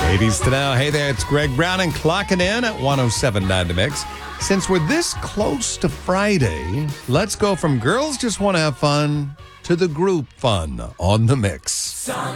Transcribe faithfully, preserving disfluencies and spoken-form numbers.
eighties to now. Hey there, it's Greg Brown and clocking in at one oh seven point nine The Mix. Since we're this close to Friday, let's go from girls just want to have fun to the group fun on The Mix.